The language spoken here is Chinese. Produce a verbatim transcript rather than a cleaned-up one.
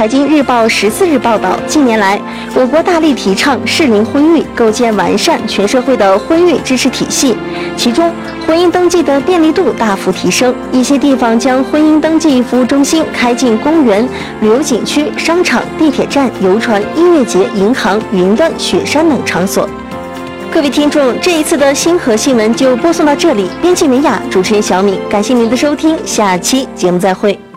财经日报十四日报道，近年来，我国大力提倡适龄婚育，构建完善全社会的婚育支持体系。其中，婚姻登记的便利度大幅提升，一些地方将婚姻登记服务中心开进公园、旅游景区、商场、地铁站、游船、音乐节、银行、云端、雪山等场所。各位听众，这一次的星河新闻就播送到这里。编辑维亚，主持人小敏，感谢您的收听，下期节目再会。